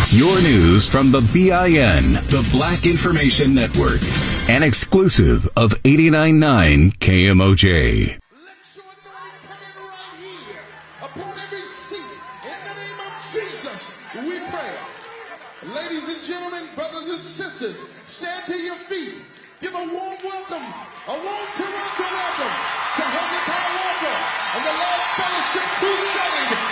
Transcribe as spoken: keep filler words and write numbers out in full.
Your news from the B I N, the Black Information Network, an exclusive of eighty-nine point nine K M O J. Let your anointing come in right here, upon every seat. In the name of Jesus, we pray. Ladies and gentlemen, brothers and sisters, stand to your feet. Give a warm welcome, a warm Toronto welcome to Hezekiah Walker and the Lord Fellowship Crusade.